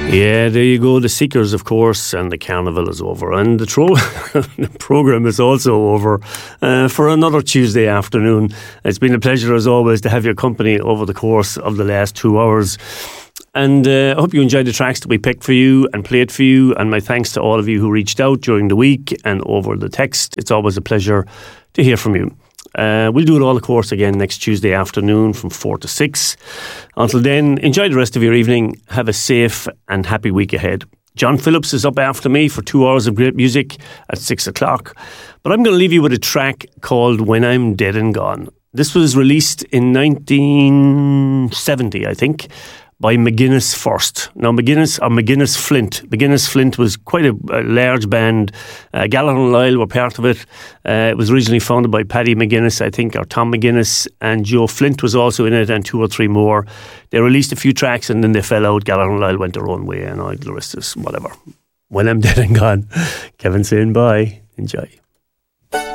Yeah, there you go. The Seekers, of course, and the carnival is over. And the programme is also over for another Tuesday afternoon. It's been a pleasure, as always, to have your company over the course of the last 2 hours. And I hope you enjoyed the tracks that we picked for you and played for you. And my thanks to all of you who reached out during the week and over the text. It's always a pleasure to hear from you. We'll do it all, of course, again next Tuesday afternoon from 4 to 6. Until then, enjoy the rest of your evening. Have a safe and happy week ahead. John Phillips is up after me for 2 hours of great music at 6 o'clock. But I'm going to leave you with a track called When I'm Dead and Gone. This was released in 1970, I think, by McGuinness First. Now, McGuinness Flint was quite a large band. Gallagher and Lyle were part of it. It was originally founded by Paddy McGuinness, I think, or Tom McGuinness, and Joe Flint was also in it, and 2 or 3 more. They released a few tracks and then they fell out. Gallagher and Lyle went their own way, and all the rest is whatever. When I'm Dead and Gone. Kevin saying bye. Enjoy.